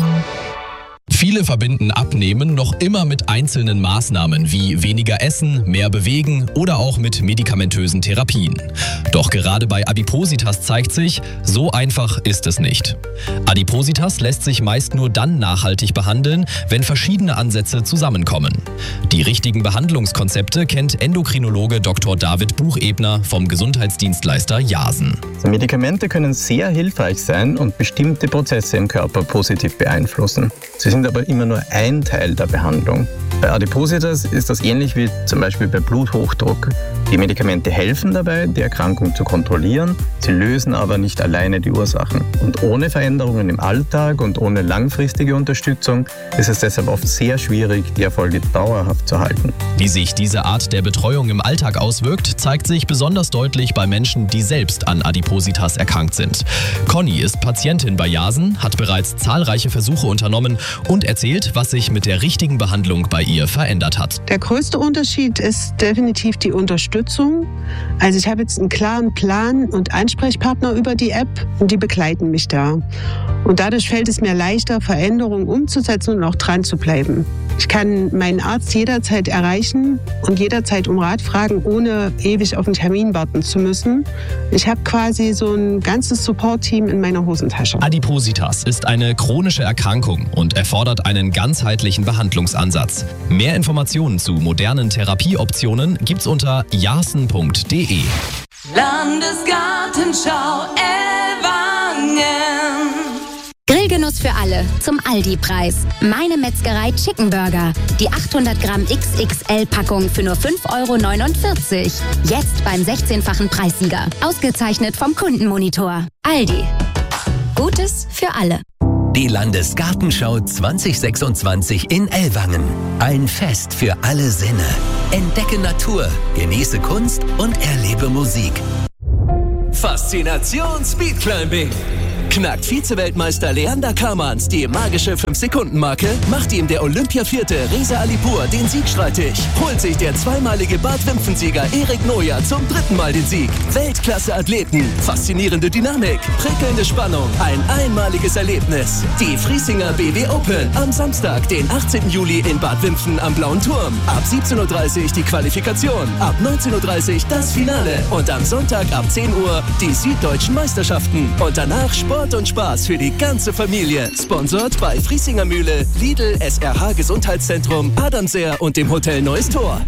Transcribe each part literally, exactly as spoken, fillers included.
Viele verbinden Abnehmen noch immer mit einzelnen Maßnahmen wie weniger essen, mehr bewegen oder auch mit medikamentösen Therapien. Doch gerade bei Adipositas zeigt sich, so einfach ist es nicht. Adipositas lässt sich meist nur dann nachhaltig behandeln, wenn verschiedene Ansätze zusammenkommen. Die richtigen Behandlungskonzepte kennt Endokrinologe Doktor David Buchebner vom Gesundheitsdienstleister Jasen. Medikamente können sehr hilfreich sein und bestimmte Prozesse im Körper positiv beeinflussen. Sie sind aber immer nur ein Teil der Behandlung. Bei Adipositas ist das ähnlich wie zum Beispiel bei Bluthochdruck. Die Medikamente helfen dabei, die Erkrankung zu kontrollieren, sie lösen aber nicht alleine die Ursachen. Und ohne Veränderungen im Alltag und ohne langfristige Unterstützung ist es deshalb oft sehr schwierig, die Erfolge dauerhaft zu halten. Wie sich diese Art der Betreuung im Alltag auswirkt, zeigt sich besonders deutlich bei Menschen, die selbst an Adipositas erkrankt sind. Conny ist Patientin bei Jasen, hat bereits zahlreiche Versuche unternommen und erzählt, was sich mit der richtigen Behandlung bei ihr verändert hat. Der größte Unterschied ist definitiv die Unterstützung. Also ich habe jetzt einen klaren Plan und Ansprechpartner über die App und die begleiten mich da. Und dadurch fällt es mir leichter, Veränderungen umzusetzen und auch dran zu bleiben. Ich kann meinen Arzt jederzeit erreichen und jederzeit um Rat fragen, ohne ewig auf einen Termin warten zu müssen. Ich habe quasi so ein ganzes Support-Team in meiner Hosentasche. Adipositas ist eine chronische Erkrankung und erfordert einen ganzheitlichen Behandlungsansatz. Mehr Informationen zu modernen Therapieoptionen gibt's unter jasen punkt de. Landesgartenschau Ellwangen. Grillgenuss für alle zum Aldi-Preis. Meine Metzgerei Chicken Burger. Die achthundert Gramm X X L-Packung für nur fünf Euro neunundvierzig. Jetzt beim sechzehnfachen Preissieger. Ausgezeichnet vom Kundenmonitor. Aldi. Gutes für alle. Die Landesgartenschau zwanzig sechsundzwanzig in Ellwangen. Ein Fest für alle Sinne. Entdecke Natur, genieße Kunst und erlebe Musik. Faszination Speedclimbing. Knackt Vize-Weltmeister Leander Kamans die magische fünf Sekunden Marke, macht ihm der Olympia-Vierte Reza Alipur den Sieg streitig, holt sich der zweimalige Bad-Wimpfen-Sieger Erik Noja zum dritten Mal den Sieg. Weltklasse-Athleten, faszinierende Dynamik, prickelnde Spannung, ein einmaliges Erlebnis. Die Friesinger B W Open am Samstag, den achtzehnten Juli in Bad Wimpfen am Blauen Turm. Ab siebzehn Uhr dreißig die Qualifikation, ab neunzehn Uhr dreißig das Finale und am Sonntag ab zehn Uhr die Süddeutschen Meisterschaften. Und danach Sport und Spaß für die ganze Familie. Sponsored bei Friesinger Mühle, Lidl, S R H Gesundheitszentrum, Adamser und dem Hotel Neues Tor.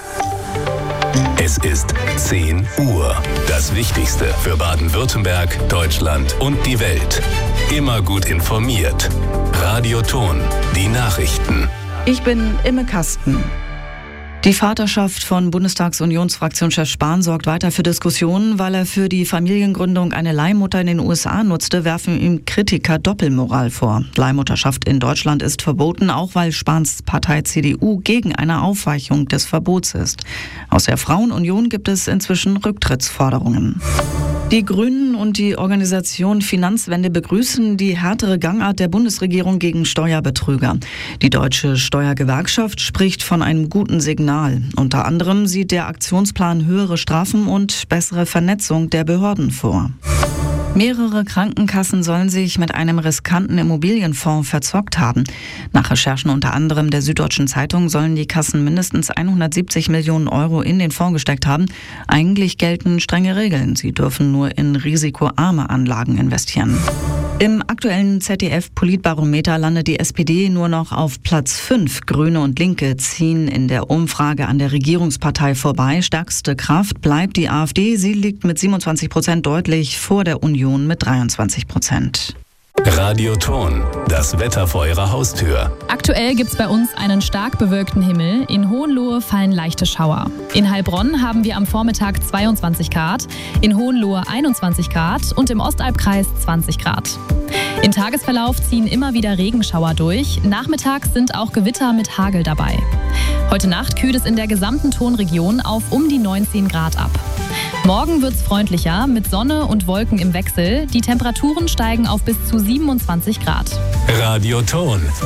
Es ist zehn Uhr. Das Wichtigste für Baden-Württemberg, Deutschland und die Welt. Immer gut informiert. Radio Ton, die Nachrichten. Ich bin Imme Kasten. Die Vaterschaft von Bundestagsunionsfraktionschef Spahn sorgt weiter für Diskussionen, weil er für die Familiengründung eine Leihmutter in den U S A nutzte, werfen ihm Kritiker Doppelmoral vor. Leihmutterschaft in Deutschland ist verboten, auch weil Spahns Partei C D U gegen eine Aufweichung des Verbots ist. Aus der Frauenunion gibt es inzwischen Rücktrittsforderungen. Die Grünen und die Organisation Finanzwende begrüßen die härtere Gangart der Bundesregierung gegen Steuerbetrüger. Die Deutsche Steuergewerkschaft spricht von einem guten Signal. Unter anderem sieht der Aktionsplan höhere Strafen und bessere Vernetzung der Behörden vor. Mehrere Krankenkassen sollen sich mit einem riskanten Immobilienfonds verzockt haben. Nach Recherchen unter anderem der Süddeutschen Zeitung sollen die Kassen mindestens hundertsiebzig Millionen Euro in den Fonds gesteckt haben. Eigentlich gelten strenge Regeln. Sie dürfen nur in risikoarme Anlagen investieren. Im aktuellen Z D F-Politbarometer landet die S P D nur noch auf Platz fünf. Grüne und Linke ziehen in der Umfrage an der Regierungspartei vorbei. Stärkste Kraft bleibt die AfD. Sie liegt mit siebenundzwanzig Prozent deutlich vor der Union mit dreiundzwanzig Prozent. Radio Ton, das Wetter vor Ihrer Haustür. Aktuell gibt's bei uns einen stark bewölkten Himmel. In Hohenlohe fallen leichte Schauer. In Heilbronn haben wir am Vormittag zweiundzwanzig Grad, in Hohenlohe einundzwanzig Grad und im Ostalbkreis zwanzig Grad. Im Tagesverlauf ziehen immer wieder Regenschauer durch. Nachmittags sind auch Gewitter mit Hagel dabei. Heute Nacht kühlt es in der gesamten Tonregion auf um die neunzehn Grad ab. Morgen wird's freundlicher mit Sonne und Wolken im Wechsel. Die Temperaturen steigen auf bis zu siebenundzwanzig Grad. Radio Ton,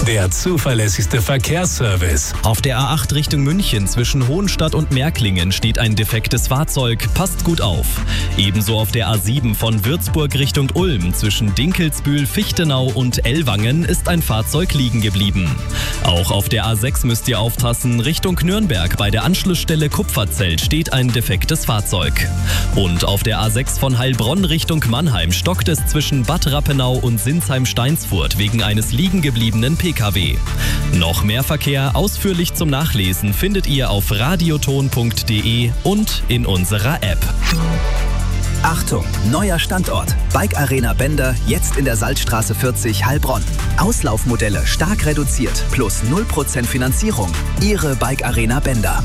der zuverlässigste Verkehrsservice. Auf der A acht Richtung München zwischen Hohenstadt und Märklingen steht ein defektes Fahrzeug. Passt gut auf. Ebenso auf der A sieben von Würzburg Richtung Ulm zwischen Dinkelsbühl, Fichtenau und Ellwangen ist ein Fahrzeug liegen geblieben. Auch auf der A sechs müsst ihr aufpassen. Richtung Nürnberg bei der Anschlussstelle Kupferzelt steht ein defektes Fahrzeug. Und auf der A sechs von Heilbronn Richtung Mannheim stockt es zwischen Bad Rappenau und Sinsheim-Steinsfurt wegen eines liegen gebliebenen P K W. Noch mehr Verkehr ausführlich zum Nachlesen findet ihr auf radioton punkt de und in unserer App. Achtung, neuer Standort. Bike Arena Bender, jetzt in der Salzstraße vierzig Heilbronn. Auslaufmodelle stark reduziert, plus null Prozent Finanzierung. Ihre Bike Arena Bender.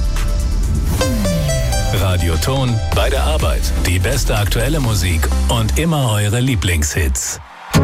Radioton bei der Arbeit. Die beste aktuelle Musik und immer eure Lieblingshits.